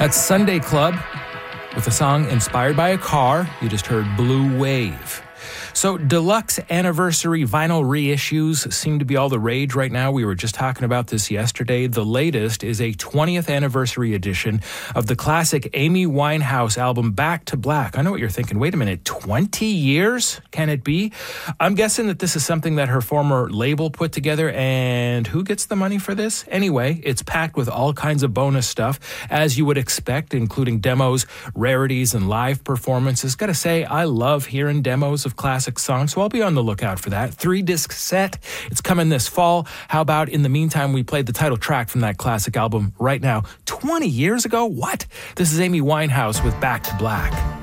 That's Sunday Club with a song inspired by a car. You just heard Blue Wave. So deluxe anniversary vinyl reissues seem to be all the rage right now. We were just talking about this yesterday. The latest is a 20th anniversary edition of the classic Amy Winehouse album Back to Black. I know what you're thinking. Wait a minute, 20 years? Can it be? I'm guessing that this is something that her former label put together, and who gets the money for this? Anyway, it's packed with all kinds of bonus stuff, as you would expect, including demos, rarities, and live performances. Gotta say, I love hearing demos of classic songs, so I'll be on the lookout for that. 3-disc set. It's coming this fall. How about in the meantime, we played the title track from that classic album right now. 20 years ago? What? This is Amy Winehouse with Back to Black.